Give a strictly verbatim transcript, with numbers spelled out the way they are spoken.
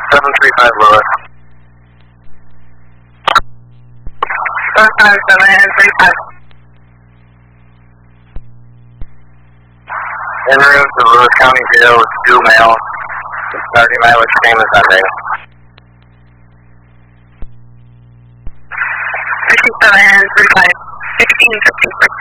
seven three five Lewis. seven five seven three five. En route to Lewis County Jail with due mail. Starting mileage same as Sunday. sixty-seven three five. sixteen fifty-six.